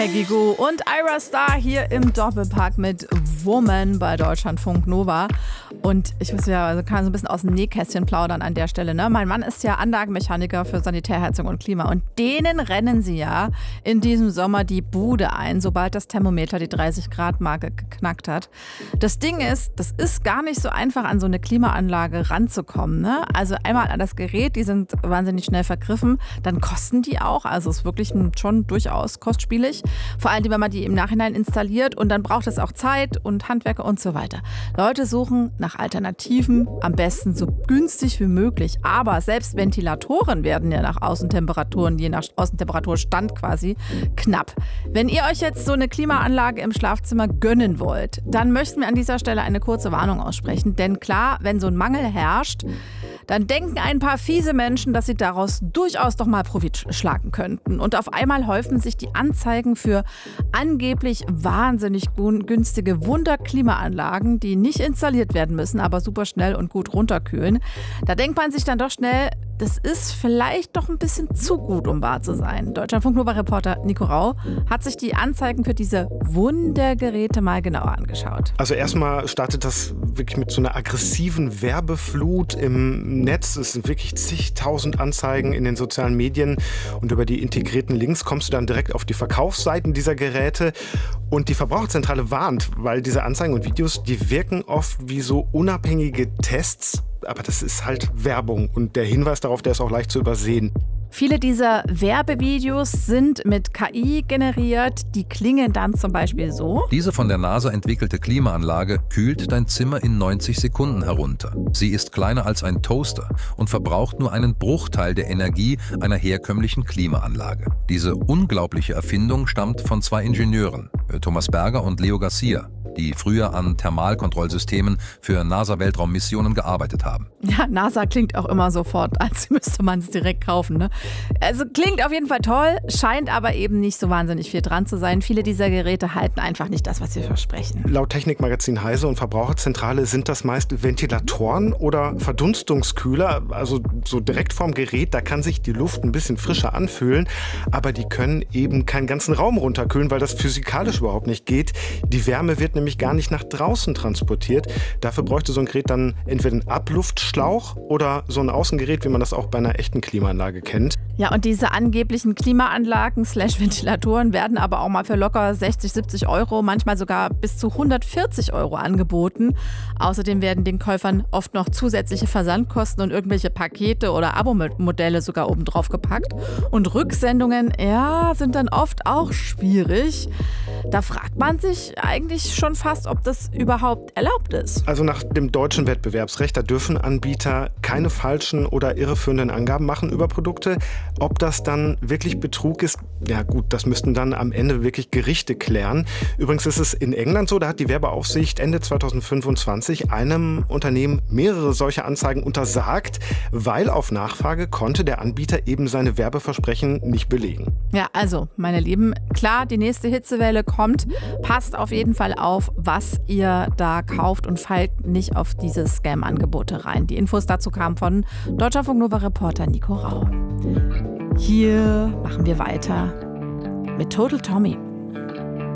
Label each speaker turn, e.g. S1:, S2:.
S1: Gigo und Ira Star hier im Doppelpack mit Woman bei Deutschlandfunk Nova. Und ich muss ja, also kann so ein bisschen aus dem Nähkästchen plaudern an der Stelle. Ne? Mein Mann ist ja Anlagenmechaniker für Sanitärheizung und Klima. Und denen rennen sie ja in diesem Sommer die Bude ein, sobald das Thermometer die 30-Grad-Marke geknackt hat. Das Ding ist, das ist gar nicht so einfach, an so eine Klimaanlage ranzukommen. Ne? Also einmal an das Gerät, die sind wahnsinnig schnell vergriffen. Dann kosten die auch. Also ist wirklich schon durchaus kostspielig. Vor allem, wenn man die im Nachhinein installiert. Und dann braucht es auch Zeit und Handwerker und so weiter. Leute suchen nach Alternativen, am besten so günstig wie möglich. Aber selbst Ventilatoren werden ja nach Außentemperaturen, je nach Außentemperaturstand quasi, knapp. Wenn ihr euch jetzt so eine Klimaanlage im Schlafzimmer gönnen wollt, dann möchten wir an dieser Stelle eine kurze Warnung aussprechen. Denn klar, wenn so ein Mangel herrscht, dann denken ein paar fiese Menschen, dass sie daraus durchaus doch mal Profit schlagen könnten. Und auf einmal häufen sich die Anzeigen für angeblich wahnsinnig günstige Wunderklimaanlagen, die nicht installiert werden müssen, aber super schnell und gut runterkühlen. Da denkt man sich dann doch schnell, das ist vielleicht doch ein bisschen zu gut, um wahr zu sein. Deutschlandfunk-Nova-Reporter Nico Rau hat sich die Anzeigen für diese Wundergeräte mal genauer angeschaut.
S2: Also erstmal startet das wirklich mit so einer aggressiven Werbeflut im Netz. Es sind wirklich zigtausend Anzeigen in den sozialen Medien und über die integrierten Links kommst du dann direkt auf die Verkaufsseiten dieser Geräte. Und die Verbraucherzentrale warnt, weil diese Anzeigen und Videos, die wirken oft wie so unabhängige Tests. Aber das ist halt Werbung und der Hinweis darauf, der ist auch leicht zu übersehen.
S1: Viele dieser Werbevideos sind mit KI generiert. Die klingen dann zum Beispiel so.
S3: Diese von der NASA entwickelte Klimaanlage kühlt dein Zimmer in 90 Sekunden herunter. Sie ist kleiner als ein Toaster und verbraucht nur einen Bruchteil der Energie einer herkömmlichen Klimaanlage. Diese unglaubliche Erfindung stammt von zwei Ingenieuren, Thomas Berger und Leo Garcia, die früher an Thermalkontrollsystemen für NASA-Weltraummissionen gearbeitet haben.
S1: Ja, NASA klingt auch immer sofort, als müsste man es direkt kaufen. Ne? Also klingt auf jeden Fall toll, scheint aber eben nicht so wahnsinnig viel dran zu sein. Viele dieser Geräte halten einfach nicht das, was sie versprechen.
S2: Laut Technikmagazin Heise und Verbraucherzentrale sind das meist Ventilatoren oder Verdunstungskühler, also so direkt vorm Gerät, da kann sich die Luft ein bisschen frischer anfühlen, aber die können eben keinen ganzen Raum runterkühlen, weil das physikalisch überhaupt nicht geht. Die Wärme wird nämlich gar nicht nach draußen transportiert. Dafür bräuchte so ein Gerät dann entweder einen Abluftschlauch oder so ein Außengerät, wie man das auch bei einer echten Klimaanlage kennt.
S1: Ja, und diese angeblichen Klimaanlagen /Ventilatoren werden aber auch mal für locker 60, 70 Euro, manchmal sogar bis zu 140 Euro angeboten. Außerdem werden den Käufern oft noch zusätzliche Versandkosten und irgendwelche Pakete oder Abo-Modelle sogar obendrauf gepackt. Und Rücksendungen, ja, sind dann oft auch schwierig. Da fragt man sich eigentlich schon fast, ob das überhaupt erlaubt ist.
S2: Also nach dem deutschen Wettbewerbsrecht, da dürfen Anbieter keine falschen oder irreführenden Angaben machen über Produkte. Ob das dann wirklich Betrug ist, ja gut, das müssten dann am Ende wirklich Gerichte klären. Übrigens ist es in England so, da hat die Werbeaufsicht Ende 2025 einem Unternehmen mehrere solcher Anzeigen untersagt, weil auf Nachfrage konnte der Anbieter eben seine Werbeversprechen nicht belegen.
S1: Ja, also, meine Lieben, klar, die nächste Hitzewelle kommt. Passt auf jeden Fall auf, was ihr da kauft und fallt nicht auf diese Scam-Angebote rein. Die Infos dazu kamen von Deutschlandfunk-Nova-Reporter Nico Rau. Hier machen wir weiter mit Total Tommy.